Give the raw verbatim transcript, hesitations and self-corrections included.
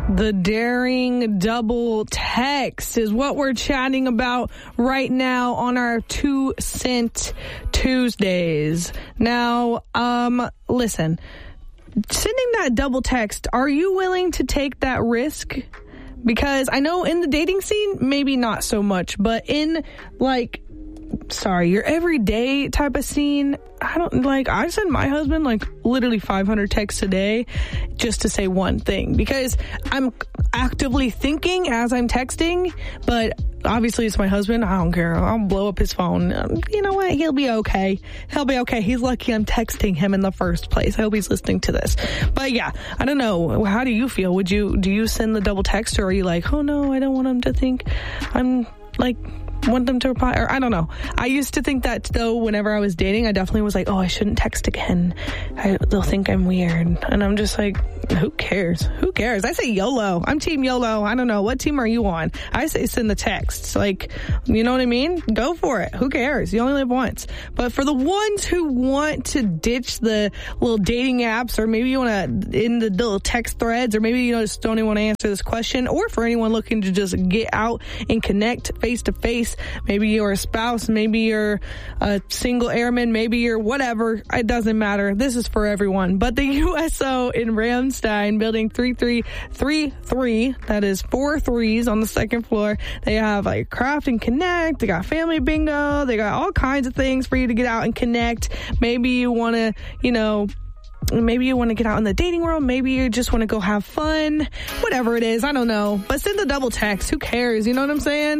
The daring double text is what we're chatting about right now on our Two Cent Tuesdays. Now, um, listen, sending that double text, are you willing to take that risk? Because I know in the dating scene, maybe not so much, but in like, sorry, your everyday type of scene, I don't like, I send my husband like literally five hundred texts a day just to say one thing because I'm actively thinking as I'm texting, but obviously it's my husband. I don't care. I'll blow up his phone. Um, you know what? He'll be okay. He'll be okay. He's lucky I'm texting him in the first place. I hope he's listening to this. But yeah, I don't know. How do you feel? Would you, do you send the double text or are you like, oh no, I don't want him to think I'm like, want them to reply, or I don't know. I used to think that though whenever I was dating, I definitely was like, oh, I shouldn't text again. I, they'll think I'm weird. And I'm just like, who cares? Who cares? I say YOLO. I'm team YOLO. I don't know. What team are you on? I say send the texts. Like, you know what I mean? Go for it. Who cares? You only live once. But for the ones who want to ditch the little dating apps, or maybe you want to in the little text threads, or maybe you just don't even want to answer this question, or for anyone looking to just get out and connect face to face, maybe you're a spouse, maybe you're a single airman, maybe you're whatever. It doesn't matter. This is for everyone. But the U S O in Ramstein, building three three three three, that is four threes on the second floor. They have like Craft and Connect. They got Family Bingo. They got all kinds of things for you to get out and connect. Maybe you want to, you know, maybe you want to get out in the dating world. Maybe you just want to go have fun. Whatever it is, I don't know. But send the double text. Who cares? You know what I'm saying?